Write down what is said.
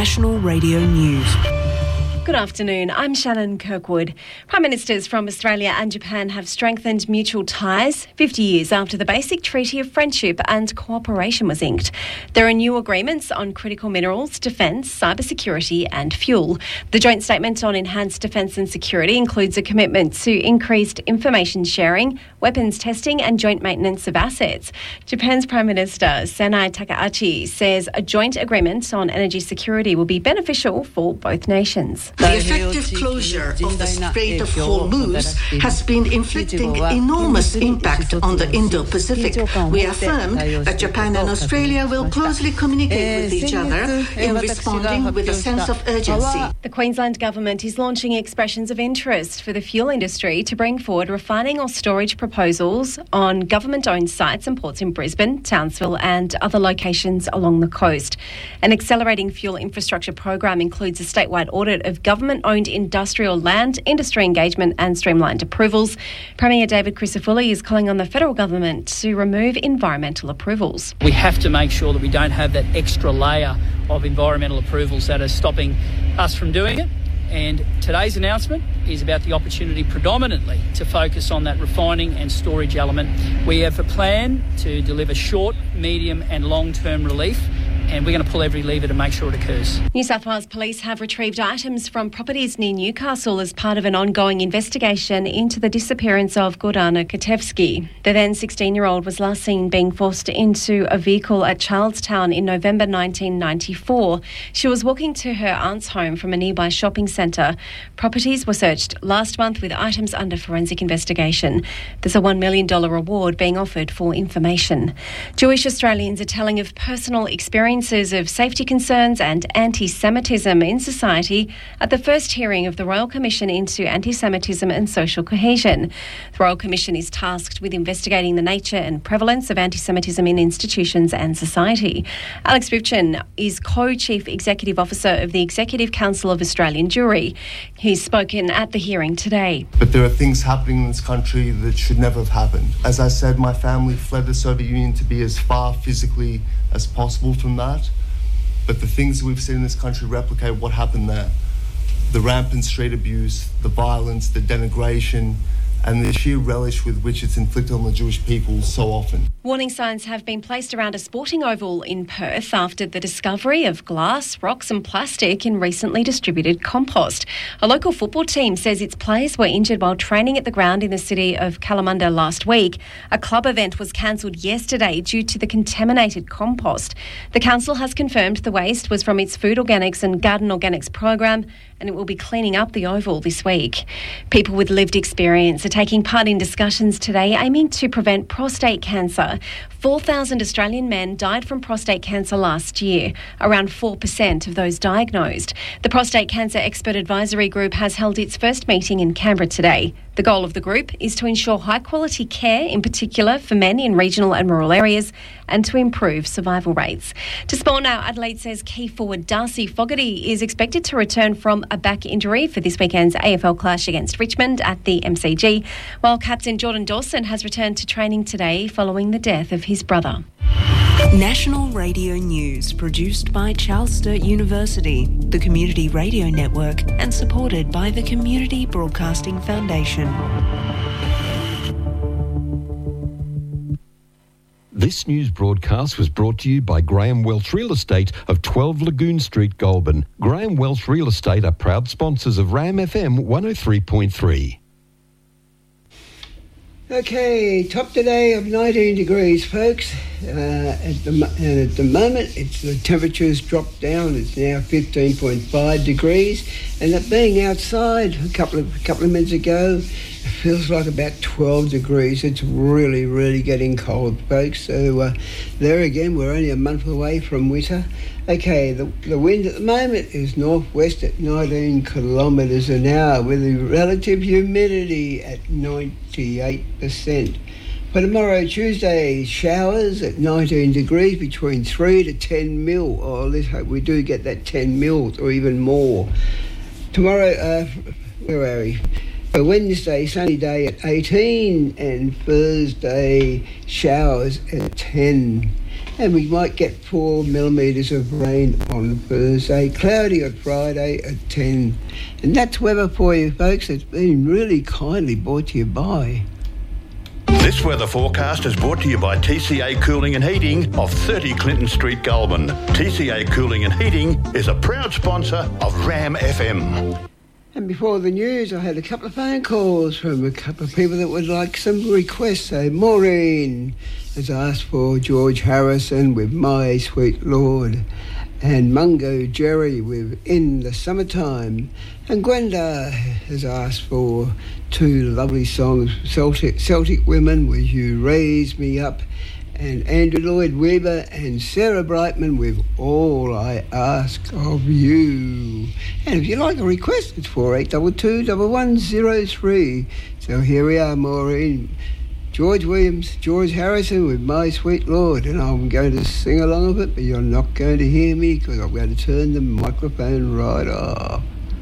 National Radio News. Good afternoon, I'm Shannon Kirkwood. Prime Ministers from Australia and Japan have strengthened mutual ties 50 years after the Basic Treaty of Friendship and Cooperation was inked. There are new agreements on critical minerals, defence, cybersecurity and fuel. The joint statement on enhanced defence and security includes a commitment to increased information sharing, weapons testing and joint maintenance of assets. Japan's Prime Minister Sanai Takahashi says a joint agreement on energy security will be beneficial for both nations. The effective closure of the Strait of Hormuz has been inflicting enormous impact on the Indo-Pacific. We affirm that Japan and Australia will closely communicate with each other in responding with a sense of urgency. The Queensland Government is launching expressions of interest for the fuel industry to bring forward refining or storage proposals on government-owned sites and ports in Brisbane, Townsville and other locations along the coast. An accelerating fuel infrastructure program includes a statewide audit of government-owned industrial land, industry engagement and streamlined approvals. Premier David Crisafulli is calling on the federal government to remove environmental approvals. We have to make sure that we don't have that extra layer of environmental approvals that are stopping us from doing it. And today's announcement is about the opportunity predominantly to focus on that refining and storage element. We have a plan to deliver short, medium and long-term relief, and we're going to pull every lever to make sure it occurs. New South Wales Police have retrieved items from properties near Newcastle as part of an ongoing investigation into the disappearance of Gordana Katevsky. The then 16-year-old was last seen being forced into a vehicle at Charlestown in November 1994. She was walking to her aunt's home from a nearby shopping centre. Properties were searched last month with items under forensic investigation. There's a $1 million reward being offered for information. Jewish Australians are telling of personal experiences of safety concerns and anti-Semitism in society at the first hearing of the Royal Commission into Anti-Semitism and Social Cohesion. The Royal Commission is tasked with investigating the nature and prevalence of anti-Semitism in institutions and society. Alex Vivchin is Co-Chief Executive Officer of the Executive Council of Australian Jewry. He's spoken at the hearing today. But there are things happening in this country that should never have happened. As I said, my family fled the Soviet Union to be as far physically as possible from that. But the things we've seen in this country replicate what happened there. The rampant street abuse, the violence, the denigration, and the sheer relish with which it's inflicted on the Jewish people so often. Warning signs have been placed around a sporting oval in Perth after the discovery of glass, rocks and plastic in recently distributed compost. A local football team says its players were injured while training at the ground in the city of Kalamunda last week. A club event was cancelled yesterday due to the contaminated compost. The council has confirmed the waste was from its Food Organics and Garden Organics program, and it will be cleaning up the oval this week. People with lived experience are taking part in discussions today aiming to prevent prostate cancer. 4,000 Australian men died from prostate cancer last year, around 4% of those diagnosed. The Prostate Cancer Expert Advisory Group has held its first meeting in Canberra today. The goal of the group is to ensure high-quality care, in particular for men in regional and rural areas, and to improve survival rates. To sport now, Adelaide says key forward Darcy Fogarty is expected to return from a back injury for this weekend's AFL clash against Richmond at the MCG, while captain Jordan Dawson has returned to training today following the death of his brother. National Radio News, produced by Charles Sturt University, the Community Radio Network, and supported by the Community Broadcasting Foundation. This news broadcast was brought to you by Graham Welch Real Estate of 12 Lagoon Street, Goulburn. Graham Welch Real Estate are proud sponsors of RAM FM 103.3. Okay, top today of 19 degrees, folks. At the moment, the temperature's dropped down. It's now 15.5 degrees, and it being outside a couple of minutes ago, it feels like about 12 degrees. It's really, really getting cold, folks. So there again, we're only a month away from winter. Okay, the wind at the moment is northwest at 19 kilometres an hour with the relative humidity at 98%. For tomorrow, Tuesday, showers at 19 degrees between 3 to 10 mil. Oh, let's hope we do get that 10 mil or even more. Tomorrow, where are we? Wednesday, sunny day at 18, and Thursday, showers at 10. And we might get 4 millimetres of rain on Thursday, cloudy on Friday at 10. And that's weather for you, folks. It's been really kindly brought to you by... This weather forecast is brought to you by TCA Cooling and Heating of 30 Clinton Street, Goulburn. TCA Cooling and Heating is a proud sponsor of Ram FM. And before the news, I had a couple of phone calls from a couple of people that would like some requests. So Maureen has asked for George Harrison with My Sweet Lord, and Mungo Jerry with In the Summertime, and Gwenda has asked for 2 lovely songs, Celtic Women with You Raise Me Up, and Andrew Lloyd Webber and Sarah Brightman with All I Ask of You. And if you like a request, it's 4822 1103. So here we are, Maureen. George Williams, George Harrison with My Sweet Lord, and I'm going to sing along with it, but you're not going to hear me because I'm going to turn the microphone right off.